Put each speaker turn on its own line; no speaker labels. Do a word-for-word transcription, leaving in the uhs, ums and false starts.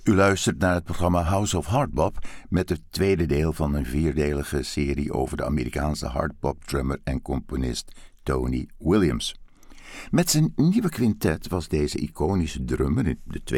U luistert naar het programma House of Hardbop met het tweede deel van een vierdelige serie over de Amerikaanse hardbop-drummer en componist Tony Williams. Met zijn nieuwe quintet was deze iconische drummer in de